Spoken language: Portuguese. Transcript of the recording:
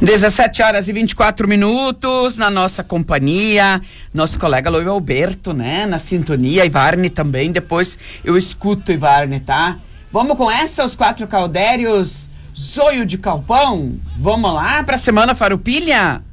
17h24 na nossa companhia, nosso colega Luiz Alberto, né? Na sintonia, Ivarne também, depois eu escuto Ivarne, tá? Vamos com essa, os 4 caldérios, Zoio de Calpão? Vamos lá pra Semana Farroupilha?